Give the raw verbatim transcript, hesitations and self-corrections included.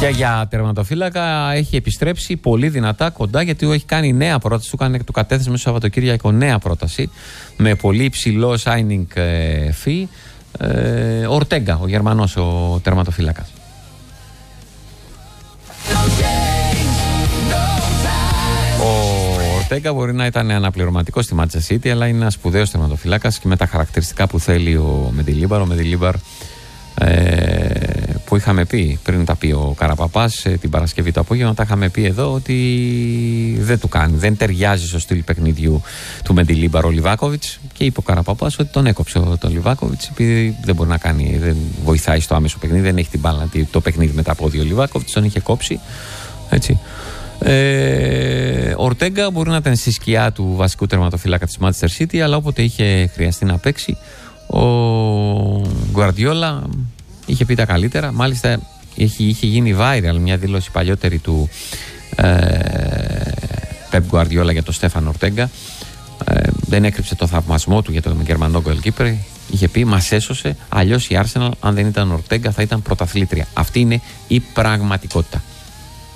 Και για τερματοφύλακα έχει επιστρέψει πολύ δυνατά κοντά, γιατί έχει κάνει νέα πρόταση. Του, κάνει, του κατέθεσε μέσα στο Σαββατοκύριακο νέα πρόταση με πολύ υψηλό signing fee. Ε, Ορτέγκα, ο Γερμανός ο τερματοφύλακας. Ο Ορτέγκα μπορεί να ήταν αναπληρωματικό στη Manchester City, αλλά είναι ένας σπουδαίος τερματοφύλακας και με τα χαρακτηριστικά που θέλει ο Μεντιλίμπαρ. Ο Μεντιλίμπαρ ε, που είχαμε πει πριν τα πει ο Καραπαπάς την Παρασκευή το απόγευμα, τα είχαμε πει εδώ ότι δεν του κάνει, δεν ταιριάζει στο στυλ παιχνιδιού του Μεντιλίμπαρ ο Λιβάκοβιτς, και είπε ο Καραπαπάς ότι τον έκοψε τον Λιβάκοβιτς επειδή δεν μπορεί να κάνει, δεν βοηθάει στο άμεσο παιχνίδι, δεν έχει την μπάλα το παιχνίδι με τα πόδια. Ο Λιβάκοβιτς τον είχε κόψει, έτσι. Ε, ο Ορτέγκα μπορεί να ήταν στη σκιά του βασικού τερματοφύλακα της Manchester City, αλλά όποτε είχε χρειαστεί να παίξει, ο Γκουαρντιόλα είχε πει τα καλύτερα. Μάλιστα είχε, είχε γίνει viral μια δήλωση παλιότερη του Πεπ Γκουαρντιόλα για τον Στέφαν Ορτέγκα. Ε, δεν έκρυψε το θαυμασμό του για τον Γερμανό goalkeeper. Είχε πει μας έσωσε, αλλιώς η Arsenal αν δεν ήταν Ορτέγκα θα ήταν πρωταθλήτρια. Αυτή είναι η πραγματικότητα.